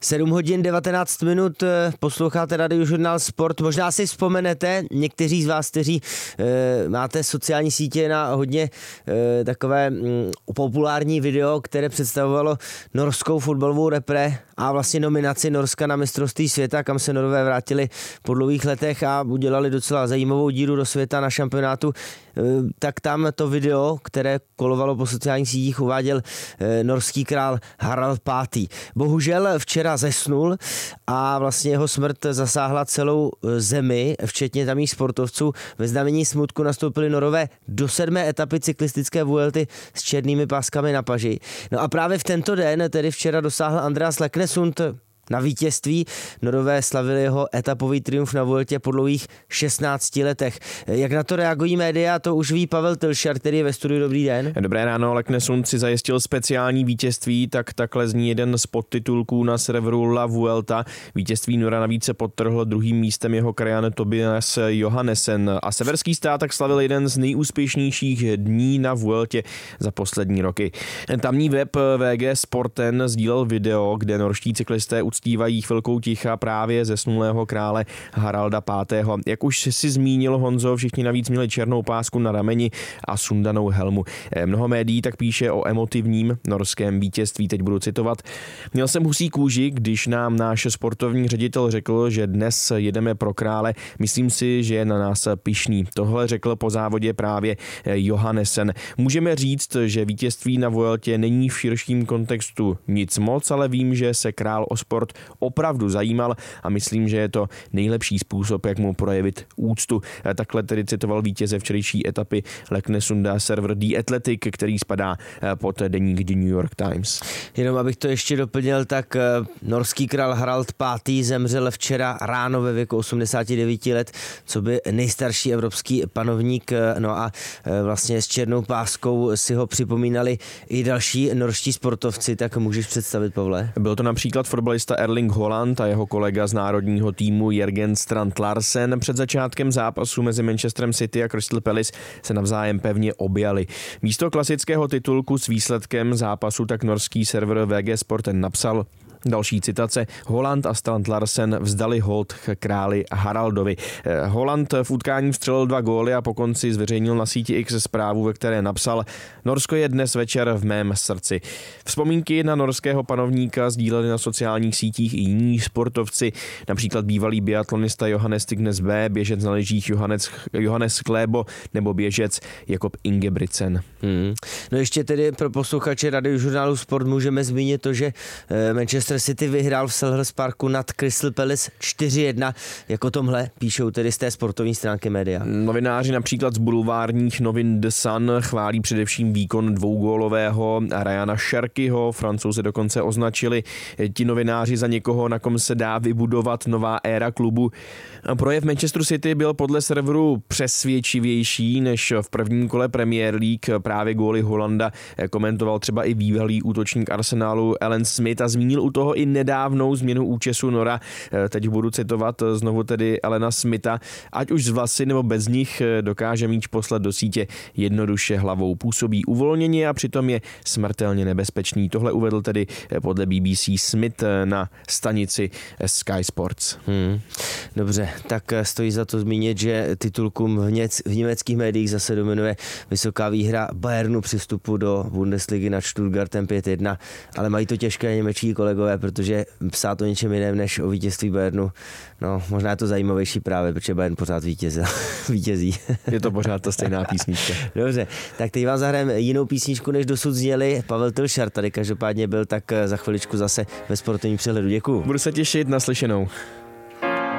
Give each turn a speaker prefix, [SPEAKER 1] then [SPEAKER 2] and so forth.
[SPEAKER 1] 7 hodin 19 minut, posloucháte Radiožurnál Sport. Možná si vzpomenete, někteří z vás, kteří máte sociální sítě, na hodně takové populární video, které představovalo norskou fotbalovou repre a vlastně nominaci Norska na mistrovství světa, kam se Norové vrátili po dlouhých letech a udělali docela zajímavou díru do světa na šampionátu. Tak tam to video, které kolovalo po sociálních sítích, uváděl norský král Harald V. Bohužel včera zesnul a vlastně jeho smrt zasáhla celou zemi, včetně tamních sportovců. Ve znamení smutku nastoupili Norové do 7. etapy cyklistické Vuelty s černými páskami na paži. No a právě v tento den, tedy včera, dosáhl Andreas Leknesund na vítězství. Norové slavili jeho etapový triumf na Vueltě po dlouhých 16 letech. Jak na to reagují média, to už ví Pavel Tilšar, který je ve studiu. Dobrý den.
[SPEAKER 2] Dobré ráno, Leknesund si zajistil speciální vítězství, takhle zní jeden z podtitulků na serveru La Vuelta. Vítězství Nora navíc se podtrhl druhým místem jeho krajan Tobias Johannesen a severský stát tak slavil jeden z nejúspěšnějších dní na Vueltě za poslední roky. Tamní web VG Sporten sdílel video, kde norští cyklisté uctívají chvilkou ticha právě zesnulého krále Haralda V. Jak už si zmínil, Honzo, všichni navíc měli černou pásku na rameni a sundanou helmu. Mnoho médií tak píše o emotivním norském vítězství. Teď budu citovat. Měl jsem husí kůži, když nám náš sportovní ředitel řekl, že dnes jedeme pro krále. Myslím si, že je na nás pyšný. Tohle řekl po závodě právě Johannesen. Můžeme říct, že vítězství na Vueltě není v širším kontextu nic moc, ale vím, že se král o sport opravdu zajímal a myslím, že je to nejlepší způsob, jak mu projevit úctu. Takhle tedy citoval vítěze včerejší etapy Leknesunda server The Athletic, který spadá pod deník The New York Times.
[SPEAKER 1] Jenom abych to ještě doplnil, tak norský král Harald V. zemřel včera ráno ve věku 89 let, co by nejstarší evropský panovník. No a vlastně s černou páskou si ho připomínali i další norští sportovci. Tak můžeš představit, Pavle?
[SPEAKER 2] Byl to například fotbalista Erling Haaland a jeho kolega z národního týmu Jürgen Strand Larsen. Před začátkem zápasu mezi Manchesterem City a Crystal Palace se navzájem pevně objali. Místo klasického titulku s výsledkem zápasu tak norský server VG Sporten napsal: další citace. Haaland a Strand Larsen vzdali hold králi Haraldovi. Haaland v utkání vstřelil 2 góly a po konci zveřejnil na síti X zprávu, ve které napsal: Norsko je dnes večer v mém srdci. Vzpomínky na norského panovníka sdíleli na sociálních sítích i jiní sportovci, například bývalý biatlonista Johannes Stignes B, běžec na lyžích Johannes Klébo nebo běžec Jakob Ingebrigtsen.
[SPEAKER 1] No ještě tedy pro posluchače Radiožurnálu Sport můžeme zmínit to, že Manchester City vyhrál v Selhurst Parku nad Crystal Palace 4-1. Jako tomhle píšou tedy z té sportovní stránky média.
[SPEAKER 2] Novináři například z bulvárních novin The Sun chválí především výkon dvougólového Ryana Cherkyho. Francouzi dokonce označili ti novináři za někoho, na kom se dá vybudovat nová éra klubu. Projev Manchester City byl podle serveru přesvědčivější než v prvním kole Premier League. Právě góly Holanda komentoval třeba i bývalý útočník Arsenalu Alan Smith a zmínil u toho i nedávnou změnu účesu Nora. Teď budu citovat znovu tedy Alana Smitha. Ať už z vlasy nebo bez nich dokáže míč poslat do sítě jednoduše hlavou. Působí uvolněně a přitom je smrtelně nebezpečný. Tohle uvedl tedy podle BBC Smith na stanici Sky Sports.
[SPEAKER 1] Dobře, tak stojí za to zmínit, že titulkům v německých médiích zase dominuje vysoká výhra Bayernu při vstupu do Bundesligy nad Stuttgartem 5-1, ale mají to těžké němečtí kolegové, protože psát o něčem jiném než o vítězství Bayernu. No, možná je to zajímavější právě, protože Bayern pořád vítězí.
[SPEAKER 2] Je to pořád ta stejná písnička.
[SPEAKER 1] Dobře, tak teď vám zahrajeme jinou písničku, než dosud zněli. Pavel Tilšar tady každopádně byl, tak za chviličku zase ve sportovním přehledu. Děkuju.
[SPEAKER 2] Budu se těšit, naslyšenou.